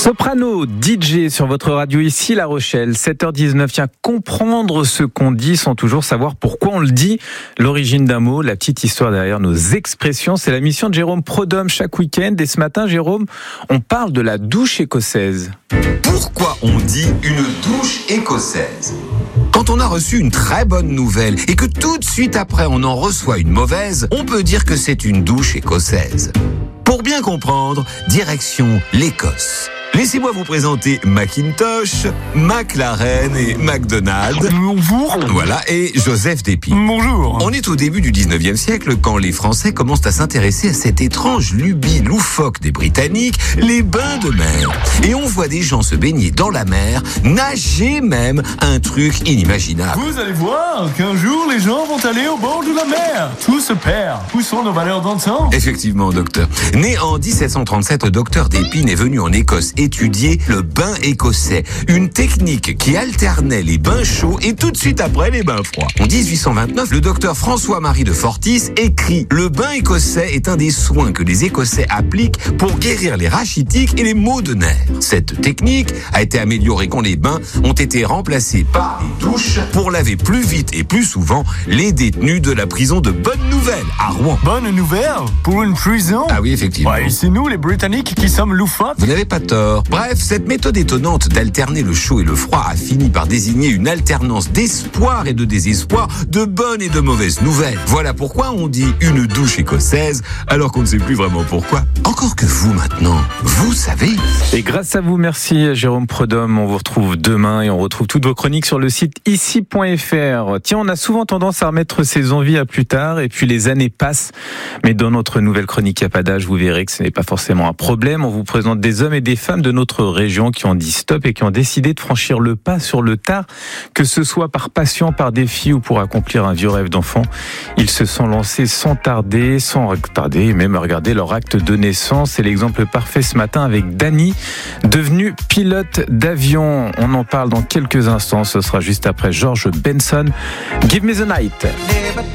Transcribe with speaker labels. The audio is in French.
Speaker 1: Soprano, DJ sur votre radio ici La Rochelle, 7h19. Tiens, comprendre ce qu'on dit sans toujours savoir pourquoi on le dit. L'origine d'un mot, la petite histoire derrière nos expressions, c'est la mission de Jérôme Prodhomme chaque week-end. Et ce matin, Jérôme, on parle de la douche écossaise.
Speaker 2: Pourquoi on dit une douche écossaise ? Quand on a reçu une très bonne nouvelle et que tout de suite après on en reçoit une mauvaise, on peut dire que c'est une douche écossaise. Pour bien comprendre, direction l'Écosse. Laissez-moi vous présenter Macintosh, McLaren et McDonald's.
Speaker 3: Bonjour.
Speaker 2: Voilà, et Joseph Despines.
Speaker 3: Bonjour.
Speaker 2: On est au début du 19e siècle quand les Français commencent à s'intéresser à cette étrange lubie loufoque des Britanniques, les bains de mer. Et on voit des gens se baigner dans la mer, nager même, un truc inimaginable.
Speaker 3: Vous allez voir qu'un jour les gens vont aller au bord de la mer. Tout se perd. Où sont nos valeurs d'antan ?
Speaker 2: Effectivement, docteur. Né en 1737, le docteur Despines est venu en Écosse étudier le bain écossais, une technique qui alternait les bains chauds et tout de suite après les bains froids. En 1829, le docteur François-Marie de Fortis écrit « Le bain écossais est un des soins que les Écossais appliquent pour guérir les rachitiques et les maux de nerfs. Cette technique a été améliorée quand les bains ont été remplacés par des douches pour laver plus vite et plus souvent les détenus de la prison de Bonne Nouvelle à Rouen. »
Speaker 3: Bonne nouvelle pour une prison ?
Speaker 2: Ah oui, effectivement.
Speaker 3: Ouais, c'est nous les Britanniques qui sommes loufoques.
Speaker 2: Vous n'avez pas tort. Bref, cette méthode étonnante d'alterner le chaud et le froid a fini par désigner une alternance d'espoir et de désespoir, de bonnes et de mauvaises nouvelles. Voilà pourquoi on dit une douche écossaise, alors qu'on ne sait plus vraiment pourquoi. Encore que vous, maintenant, vous savez.
Speaker 1: Et grâce à vous, merci Jérôme Prodhomme. On vous retrouve demain et on retrouve toutes vos chroniques sur le site ici.fr. Tiens, on a souvent tendance à remettre ses envies à plus tard et puis les années passent. Mais dans notre nouvelle chronique Il n'y a pas d'âge, vous verrez que ce n'est pas forcément un problème. On vous présente des hommes et des femmes de notre région qui ont dit stop et qui ont décidé de franchir le pas sur le tard, que ce soit par passion, par défi ou pour accomplir un vieux rêve d'enfant. Ils se sont lancés sans tarder, sans retarder et même regarder leur acte de naissance. C'est l'exemple parfait ce matin avec Dany, devenu pilote d'avion. On en parle dans quelques instants. Ce sera juste après George Benson. Give me the night.